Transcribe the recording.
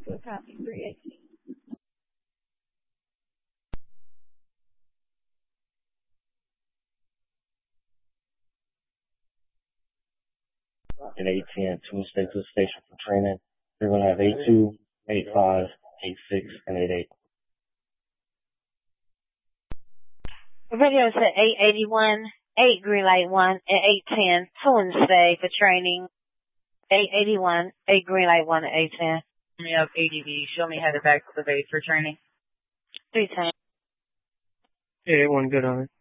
Copy 318. And 810, Tuesday to the station for training. They're going to have 82, 85, 86, and 88. Radio is at 881, 8 Green Light 1, and 810, Tuesday for training. 881, 8 Green Light 1, and 810. Me up ADD. Show me how to back to the base for training. 310. 881, good on it.